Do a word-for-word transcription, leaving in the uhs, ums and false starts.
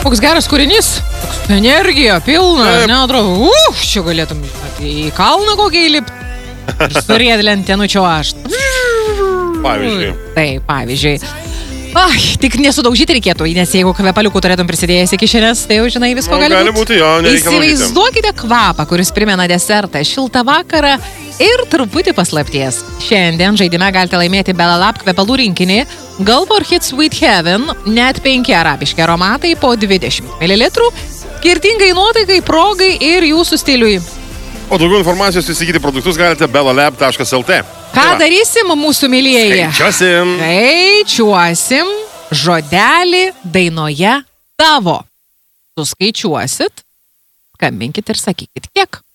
Koks geras kūrinys. Energija, pilna. Neatrodo, uf, čia galėtum į kalną kokį įlipti. Ir surėdlentė nučiuošt. Pavyzdžiui. Taip, pavyzdžiui. Ai, tik nesudaužyti reikėtų, nes jeigu kvepaliukų turėtum prisidėjęs iki šiandien, tai jau žinai, visko Nu, gali gali būti, jo, nereikia daužyti. Įsivaizduokite kvapą, kuris primena desertą, šiltą vakarą ir truputį paslapties. Šiandien žaidime galite laimėti Belalab kvepalų rinkinį, Galvor Hit Sweet Heaven, net penki arabiški aromatai po dvidešimt mililitrų, skirtingai nuotaikai, progai ir jūsų stiliui. O daugiau informacijos įsigyti produktus galite belalab taškas lt. Ką darysim, mūsų mylėjai? Skaičiuosim. Skaičiuosim žodelį dainoje tavo. Suskaičiuosit, skambinkit ir sakykit kiek.